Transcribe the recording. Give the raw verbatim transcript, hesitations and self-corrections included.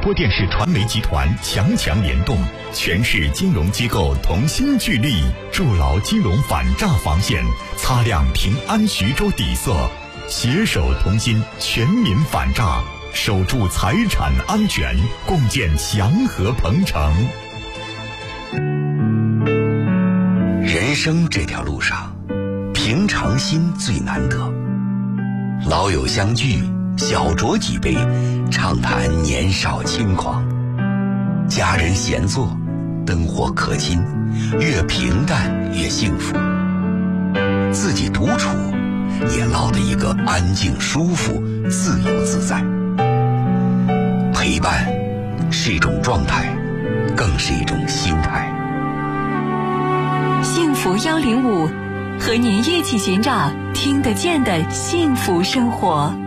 播电视传媒集团强强联动，全市金融机构同心聚力，筑牢金融反诈防线，擦亮平安徐州底色，携手同心，全民反诈，守住财产安全，共建祥和鹏城。 人生这条路上，平常心最难得。老友相聚，小酌几杯，畅谈年少轻狂；家人闲坐，灯火可亲，越平淡越幸福。自己独处，也落得一个安静、舒服、自由自在。陪伴是一种状态，更是一种心态。 幸福幺零五，和您一起寻找听得见的幸福生活。